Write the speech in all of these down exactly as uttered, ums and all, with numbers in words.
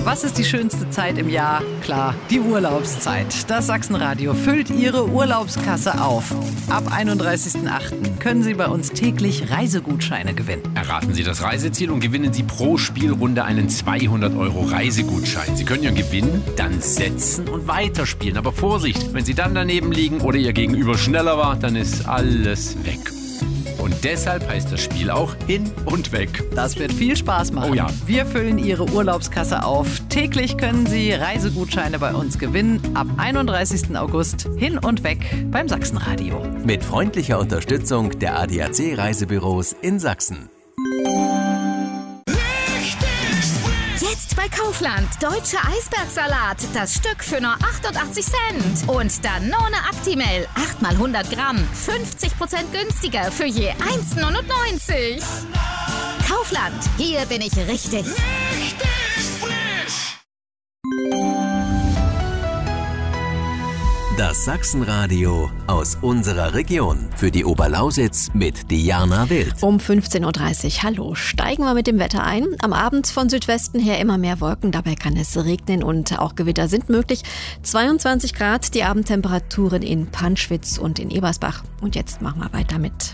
Was ist die schönste Zeit im Jahr? Klar, die Urlaubszeit. Das Sachsenradio füllt Ihre Urlaubskasse auf. Ab einunddreißigsten achten können Sie bei uns täglich Reisegutscheine gewinnen. Erraten Sie das Reiseziel und gewinnen Sie pro Spielrunde einen zweihundert Euro Reisegutschein. Sie können Ihren Gewinn dann setzen und weiterspielen. Aber Vorsicht, wenn Sie dann daneben liegen oder Ihr Gegenüber schneller war, dann ist alles weg. Und deshalb heißt das Spiel auch Hin und Weg. Das wird viel Spaß machen. Oh ja. Wir füllen Ihre Urlaubskasse auf. Täglich können Sie Reisegutscheine bei uns gewinnen. Ab einunddreißigsten August Hin und Weg beim Sachsenradio. Mit freundlicher Unterstützung der A D A C-Reisebüros in Sachsen. Jetzt bei Kaufland. Deutscher Eisbergsalat. Das Stück für nur achtundachtzig Cent. Und Danone Actimel. acht mal hundert Gramm. fünfzig Prozent günstiger für je eins neunundneunzig. Kaufland. Hier bin ich richtig. Richtig frisch. Das Sachsenradio aus unserer Region. Für die Oberlausitz mit Diana Wild. Um fünfzehn Uhr dreißig. Hallo. Steigen wir mit dem Wetter ein. Am Abend von Südwesten her immer mehr Wolken. Dabei kann es regnen und auch Gewitter sind möglich. zweiundzwanzig Grad die Abendtemperaturen in Panschwitz und in Ebersbach. Und jetzt machen wir weiter mit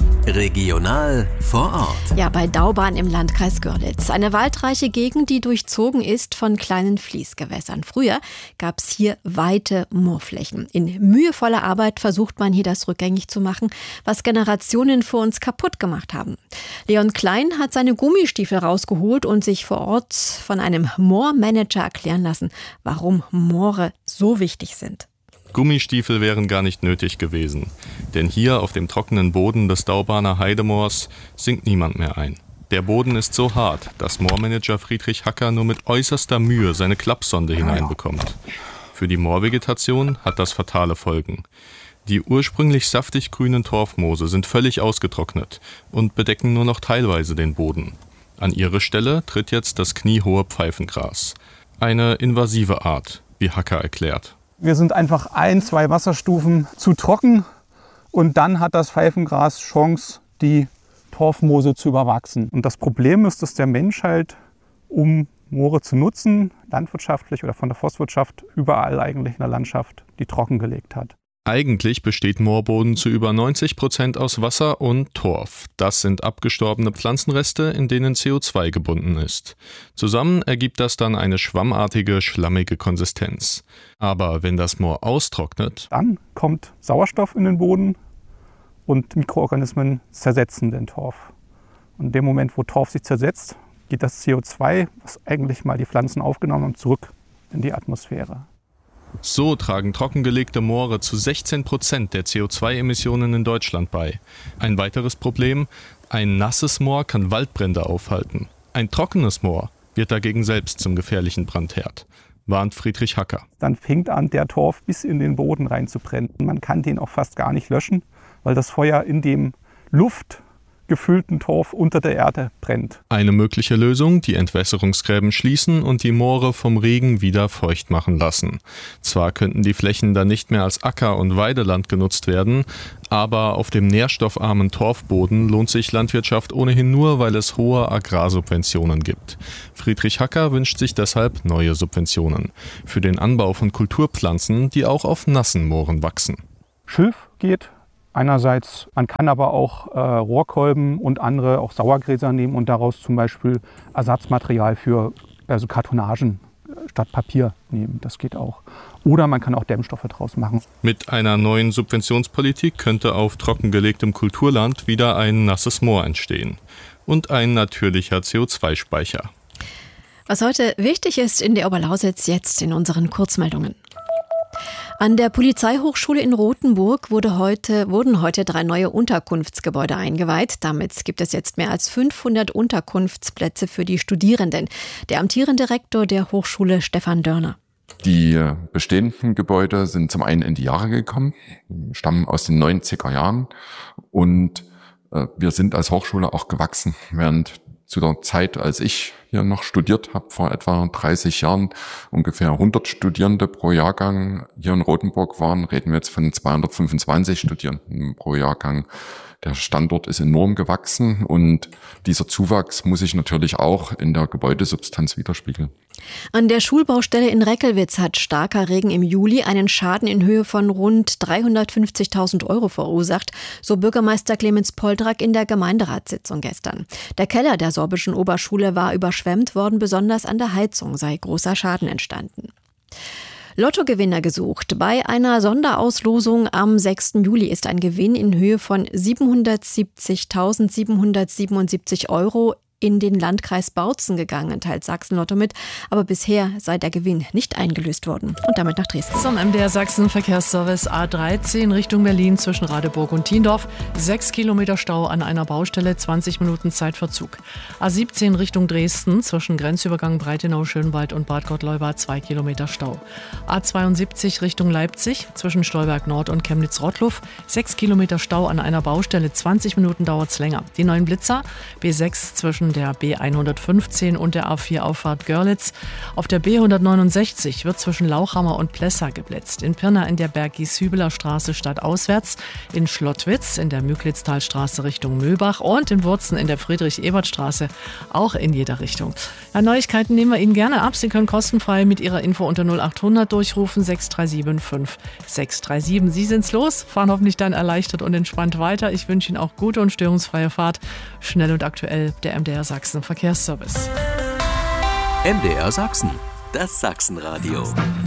Regional vor Ort. Ja, bei Daubahn im Landkreis Görlitz. Eine waldreiche Gegend, die durchzogen ist von kleinen Fließgewässern. Früher gab es hier weite Moorflächen. In mühevoller Arbeit versucht man hier das rückgängig zu machen, was Generationen vor uns kaputt gemacht haben. Leon Klein hat seine Gummistiefel rausgeholt und sich vor Ort von einem Moormanager erklären lassen, warum Moore so wichtig sind. Gummistiefel wären gar nicht nötig gewesen, denn hier auf dem trockenen Boden des Daubahner Heidemoors sinkt niemand mehr ein. Der Boden ist so hart, dass Moormanager Friedrich Hacker nur mit äußerster Mühe seine Klappsonde hineinbekommt. Für die Moorvegetation hat das fatale Folgen. Die ursprünglich saftig grünen Torfmoose sind völlig ausgetrocknet und bedecken nur noch teilweise den Boden. An ihre Stelle tritt jetzt das kniehohe Pfeifengras. Eine invasive Art, wie Hacker erklärt. Wir sind einfach ein, zwei Wasserstufen zu trocken und dann hat das Pfeifengras Chance, die Torfmoose zu überwachsen. Und das Problem ist, dass der Mensch halt, um Moore zu nutzen, landwirtschaftlich oder von der Forstwirtschaft, überall eigentlich in der Landschaft, die trockengelegt hat. Eigentlich besteht Moorboden zu über neunzig Prozent aus Wasser und Torf. Das sind abgestorbene Pflanzenreste, in denen C O zwei gebunden ist. Zusammen ergibt das dann eine schwammartige, schlammige Konsistenz. Aber wenn das Moor austrocknet, dann kommt Sauerstoff in den Boden und Mikroorganismen zersetzen den Torf. Und in dem Moment, wo Torf sich zersetzt, geht das C O zwei, was eigentlich mal die Pflanzen aufgenommen haben, zurück in die Atmosphäre. So tragen trockengelegte Moore zu sechzehn Prozent der C O zwei Emissionen in Deutschland bei. Ein weiteres Problem: Ein nasses Moor kann Waldbrände aufhalten. Ein trockenes Moor wird dagegen selbst zum gefährlichen Brandherd, warnt Friedrich Hacker. Dann fängt an, der Torf bis in den Boden reinzubrennen. Man kann den auch fast gar nicht löschen, weil das Feuer in dem Luft gefüllten Torf unter der Erde brennt. Eine mögliche Lösung: die Entwässerungsgräben schließen und die Moore vom Regen wieder feucht machen lassen. Zwar könnten die Flächen dann nicht mehr als Acker- und Weideland genutzt werden, aber auf dem nährstoffarmen Torfboden lohnt sich Landwirtschaft ohnehin nur, weil es hohe Agrarsubventionen gibt. Friedrich Hacker wünscht sich deshalb neue Subventionen für den Anbau von Kulturpflanzen, die auch auf nassen Mooren wachsen. Schilf geht. Einerseits, man kann aber auch äh, Rohrkolben und andere, auch Sauergräser nehmen und daraus zum Beispiel Ersatzmaterial für also Kartonagen statt Papier nehmen. Das geht auch. Oder man kann auch Dämmstoffe draus machen. Mit einer neuen Subventionspolitik könnte auf trockengelegtem Kulturland wieder ein nasses Moor entstehen. Und ein natürlicher C O zwei Speicher. Was heute wichtig ist in der Oberlausitz, jetzt in unseren Kurzmeldungen. An der Polizeihochschule in Rothenburg wurde heute, wurden heute drei neue Unterkunftsgebäude eingeweiht. Damit gibt es jetzt mehr als fünfhundert Unterkunftsplätze für die Studierenden. Der amtierende Rektor der Hochschule, Stefan Dörner. Die bestehenden Gebäude sind zum einen in die Jahre gekommen, stammen aus den neunziger Jahren und äh, wir sind als Hochschule auch gewachsen. Während zu der Zeit, als ich hier noch studiert habe, vor etwa dreißig Jahren, ungefähr hundert Studierende pro Jahrgang hier in Rothenburg waren, reden wir jetzt von zweihundertfünfundzwanzig Studierenden pro Jahrgang. Der Standort ist enorm gewachsen und dieser Zuwachs muss sich natürlich auch in der Gebäudesubstanz widerspiegeln. An der Schulbaustelle in Reckelwitz hat starker Regen im Juli einen Schaden in Höhe von rund dreihundertfünfzigtausend Euro verursacht, so Bürgermeister Clemens Poltrak in der Gemeinderatssitzung gestern. Der Keller der Sorbischen Oberschule war überschwemmt worden, besonders an der Heizung sei großer Schaden entstanden. Lottogewinner gesucht. Bei einer Sonderauslosung am sechsten Juli ist ein Gewinn in Höhe von siebenhundertsiebzigtausendsiebenhundertsiebenundsiebzig Euro in den Landkreis Bautzen gegangen, teilt Sachsen-Lotto mit. Aber bisher sei der Gewinn nicht eingelöst worden. Und damit nach Dresden. Zum M D R Sachsen Verkehrsservice A dreizehn Richtung Berlin zwischen Radeburg und Thiendorf. Sechs Kilometer Stau an einer Baustelle, zwanzig Minuten Zeitverzug. A siebzehn Richtung Dresden zwischen Grenzübergang Breitenau-Schönwald und Bad Gottleuba. Zwei Kilometer Stau. A zweiundsiebzig Richtung Leipzig zwischen Stolberg Nord und Chemnitz-Rottluff. Sechs Kilometer Stau an einer Baustelle, zwanzig Minuten dauert's länger. Die neuen Blitzer B sechs zwischen der B hundertfünfzehn und der A vier Auffahrt Görlitz. Auf der B hundertneunundsechzig wird zwischen Lauchhammer und Plessa geblitzt. In Pirna in der Berg-Gieshübeler Straße stadtauswärts, in Schlottwitz in der Müglitztalstraße Richtung Mühlbach und in Wurzen in der Friedrich-Ebert-Straße auch in jeder Richtung. Ja, Neuigkeiten nehmen wir Ihnen gerne ab. Sie können kostenfrei mit Ihrer Info unter null achthundert durchrufen sechs drei sieben fünf sechs drei sieben. Sie sind's los, fahren hoffentlich dann erleichtert und entspannt weiter. Ich wünsche Ihnen auch gute und störungsfreie Fahrt. Schnell und aktuell der M D R Sachsen Verkehrsservice. M D R Sachsen, das Sachsenradio.